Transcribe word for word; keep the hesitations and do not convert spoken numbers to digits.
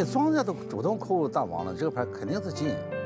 为庄家都主动扣大王了，这个牌肯定是进。